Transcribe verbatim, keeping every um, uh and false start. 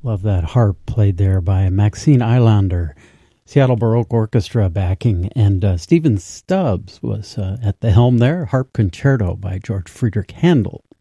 Love that harp played there by Maxine Eilander, Seattle Baroque Orchestra backing, and uh, Stephen Stubbs was uh, at the helm there, Harp Concerto by George Friedrich Handel.